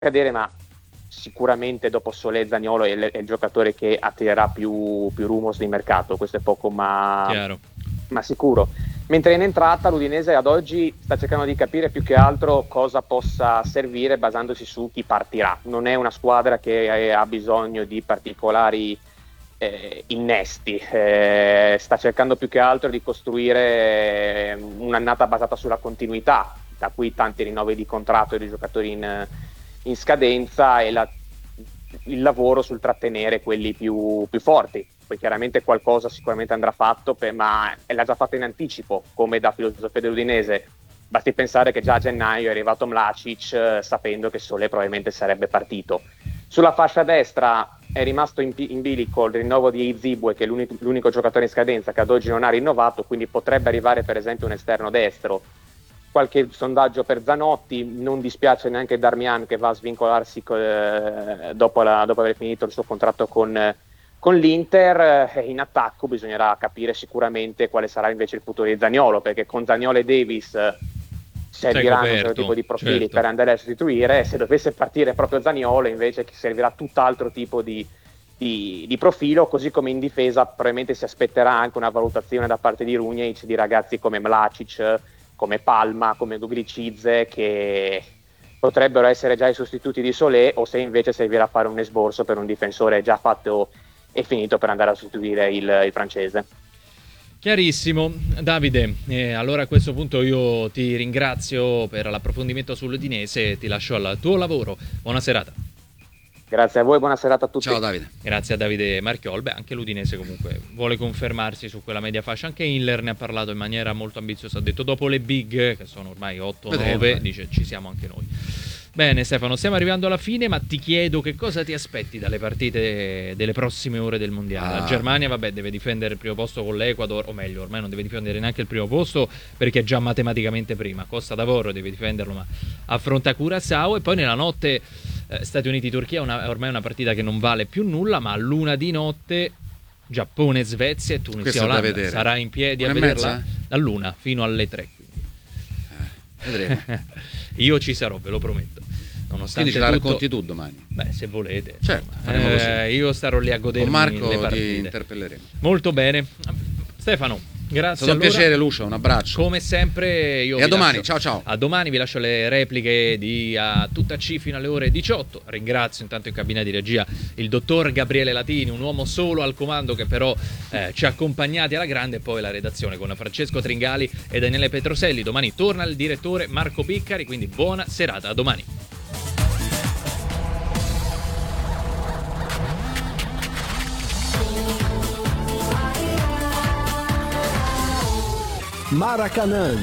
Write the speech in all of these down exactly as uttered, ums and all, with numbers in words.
cadere, ma sicuramente dopo Solé Zaniolo è il, è il giocatore che attirerà più, più rumors di mercato, questo è poco ma, ma sicuro. Mentre in entrata l'Udinese ad oggi sta cercando di capire più che altro cosa possa servire basandosi su chi partirà. Non è una squadra che ha bisogno di particolari eh, innesti, eh, sta cercando più che altro di costruire un'annata basata sulla continuità, da cui tanti rinnovi di contratto di giocatori in, in scadenza e la, il lavoro sul trattenere quelli più, più forti. Poi chiaramente qualcosa sicuramente andrà fatto, per, ma l'ha già fatto in anticipo, come da filosofia dell'Udinese. Basti pensare che già a gennaio è arrivato Mlacic eh, sapendo che Solé probabilmente sarebbe partito. Sulla fascia destra è rimasto in, in bilico il rinnovo di Izibue, che è l'unico, l'unico giocatore in scadenza che ad oggi non ha rinnovato, quindi potrebbe arrivare per esempio un esterno destro. Qualche sondaggio per Zanotti, non dispiace neanche Darmian che va a svincolarsi eh, dopo, la, dopo aver finito il suo contratto con... Eh, Con l'Inter eh, in attacco bisognerà capire sicuramente quale sarà invece il futuro di Zaniolo, perché con Zaniolo e Davis eh, serviranno un certo tipo di profili, certo, per andare a sostituire. Se dovesse partire proprio Zaniolo invece servirà tutt'altro tipo di, di, di profilo, così come in difesa probabilmente si aspetterà anche una valutazione da parte di Runjaic di ragazzi come Mlacic, come Palma, come Duglicize, che potrebbero essere già i sostituti di Solé, o se invece servirà fare un esborso per un difensore già fatto è finito per andare a sostituire il, il francese. Chiarissimo. Davide, eh, allora a questo punto io ti ringrazio per l'approfondimento sull'Udinese e ti lascio al tuo lavoro. Buona serata. Grazie a voi, buona serata a tutti. Ciao Davide. Grazie a Davide Marchiol. Beh, anche l'Udinese comunque vuole confermarsi su quella media fascia. Anche Hiller ne ha parlato in maniera molto ambiziosa. Ha detto dopo le big, che sono ormai otto nove, dice ci siamo anche noi. Bene Stefano, stiamo arrivando alla fine, ma ti chiedo che cosa ti aspetti dalle partite delle prossime ore del mondiale. Ah. La Germania, vabbè, deve difendere il primo posto con l'Ecuador, o meglio, ormai non deve difendere neanche il primo posto perché è già matematicamente prima. Costa d'Avorio deve difenderlo, ma affronta Curaçao. E poi nella notte eh, Stati Uniti-Turchia è ormai una partita che non vale più nulla, ma a luna di notte Giappone-Svezia e Tunisia-Olanda. Sarà in piedi Una a vederla mezza? Da luna fino alle tre. Eh, vedremo. Io ci sarò, ve lo prometto. Nonostante Quindi ce la tutto, racconti tu domani? Beh, se volete. Certo, eh, io starò lì a godermi con Marco le partite. Ti interpelleremo. Molto bene. Stefano, grazie. È stato allora. un piacere, Lucio, un abbraccio. Come sempre io E a domani, lascio, ciao ciao. A domani vi lascio le repliche di A Tutta C fino alle ore diciotto. Ringrazio intanto in cabina di regia il dottor Gabriele Latini, un uomo solo al comando che però eh, ci ha accompagnati alla grande, e poi la redazione con Francesco Tringali e Daniele Petroselli. Domani torna il direttore Marco Piccari, quindi buona serata, a domani. Maracanã.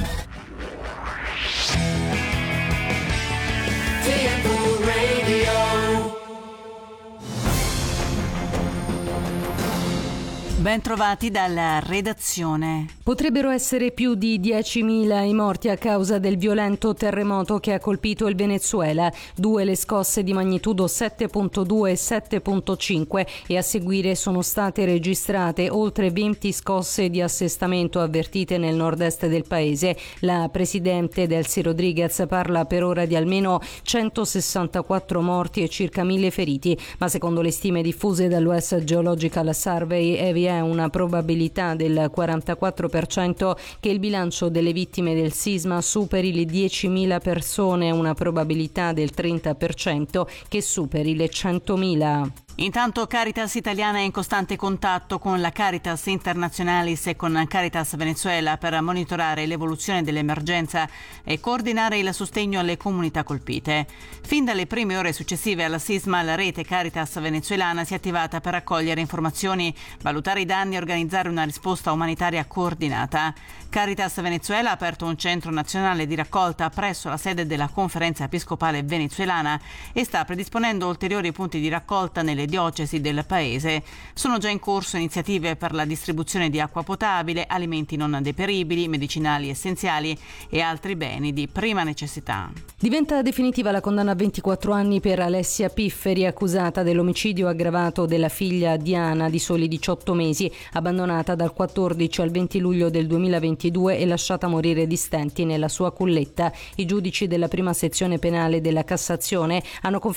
Ben trovati dalla redazione. Potrebbero essere più di diecimila i morti a causa del violento terremoto che ha colpito il Venezuela. Due le scosse di magnitudo sette virgola due e sette virgola cinque e a seguire sono state registrate oltre venti scosse di assestamento avvertite nel nord-est del paese. La presidente Delcy Rodriguez parla per ora di almeno centosessantaquattro morti e circa mille feriti, ma secondo le stime diffuse dall'U S Geological Survey vi è una probabilità del quarantaquattro per cento che il bilancio delle vittime del sisma superi le diecimila persone e una probabilità del trenta per cento che superi le centomila. Intanto Caritas Italiana è in costante contatto con la Caritas Internationalis e con Caritas Venezuela per monitorare l'evoluzione dell'emergenza e coordinare il sostegno alle comunità colpite. Fin dalle prime ore successive al sisma, la rete Caritas venezuelana si è attivata per raccogliere informazioni, valutare i danni e organizzare una risposta umanitaria coordinata. Caritas Venezuela ha aperto un centro nazionale di raccolta presso la sede della Conferenza Episcopale Venezuelana e sta predisponendo ulteriori punti di raccolta nelle diocesi del paese. Sono già in corso iniziative per la distribuzione di acqua potabile, alimenti non deperibili, medicinali essenziali e altri beni di prima necessità. Diventa definitiva la condanna a ventiquattro anni per Alessia Pifferi, accusata dell'omicidio aggravato della figlia Diana di soli diciotto mesi, abbandonata dal quattordici al venti luglio del duemilaventidue e lasciata morire di stenti nella sua culletta. I giudici della prima sezione penale della Cassazione hanno confermato